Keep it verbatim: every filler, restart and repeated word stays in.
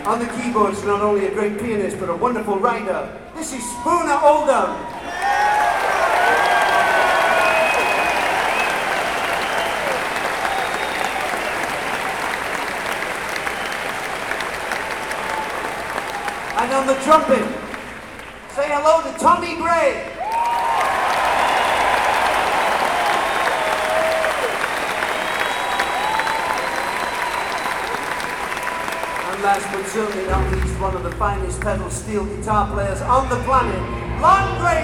On the keyboards, not only a great pianist, but a wonderful writer. This is Spooner Oldham. And on the trumpet, say hello to Tommy Gray. And last but certainly not least, one of the finest pedal steel guitar players on the planet, Lon Grady.